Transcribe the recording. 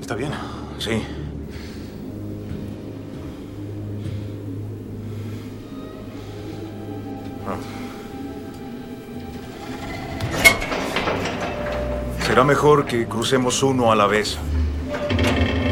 ¿Está bien? Sí. Será mejor que crucemos uno a la vez.